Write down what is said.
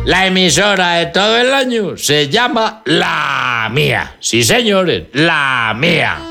La emisora de todo el año se llama La Mía. Sí, señores, La Mía.